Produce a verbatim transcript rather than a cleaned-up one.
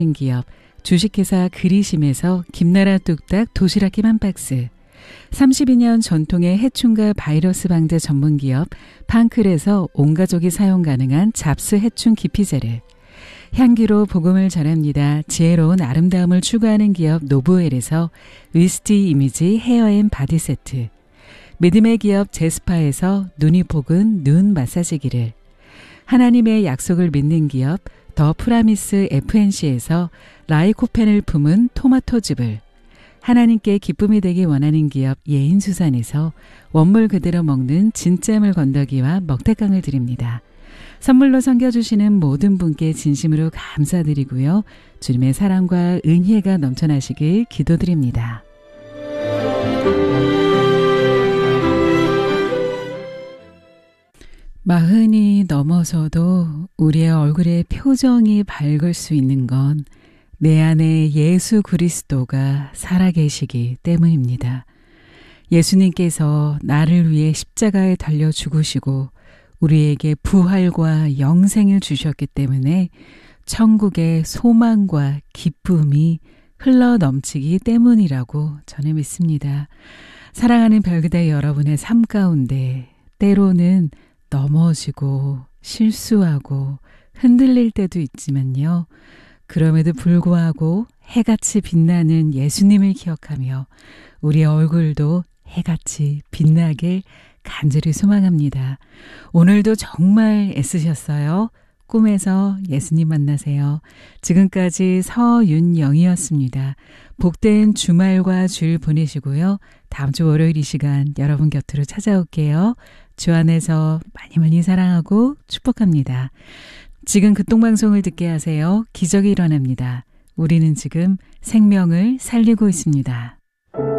기업 주식회사 그리심에서 김나라 뚝딱 도시락김 한 박스, 삼십이 년 전통의 해충과 바이러스 방제 전문기업 판클에서 온 가족이 사용 가능한 잡스 해충 기피제를, 향기로 복음을 전합니다. 지혜로운 아름다움을 추구하는 기업 노브웰에서 위스티 이미지 헤어앤 바디 세트, 믿음의 기업 제스파에서 눈이 복은 눈 마사지기를, 하나님의 약속을 믿는 기업 더 프라미스 에프엔씨에서 라이코펜을 품은 토마토즙을, 하나님께 기쁨이 되기 원하는 기업 예인수산에서 원물 그대로 먹는 진짜물 건더기와 먹태깡을 드립니다. 선물로 섬겨주시는 모든 분께 진심으로 감사드리고요. 주님의 사랑과 은혜가 넘쳐나시길 기도드립니다. 마흔이 넘어서도 우리의 얼굴에 표정이 밝을 수 있는 건 내 안에 예수 그리스도가 살아계시기 때문입니다. 예수님께서 나를 위해 십자가에 달려 죽으시고 우리에게 부활과 영생을 주셨기 때문에 천국의 소망과 기쁨이 흘러 넘치기 때문이라고 저는 믿습니다. 사랑하는 별그대 여러분의 삶 가운데 때로는 넘어지고 실수하고 흔들릴 때도 있지만요. 그럼에도 불구하고 해같이 빛나는 예수님을 기억하며 우리의 얼굴도 해같이 빛나길 간절히 소망합니다. 오늘도 정말 애쓰셨어요. 꿈에서 예수님 만나세요. 지금까지 서윤영이었습니다. 복된 주말과 주일 보내시고요. 다음 주 월요일 이 시간 여러분 곁으로 찾아올게요. 주 안에서 많이 많이 사랑하고 축복합니다. 지금 극동방송을 듣게 하세요. 기적이 일어납니다. 우리는 지금 생명을 살리고 있습니다.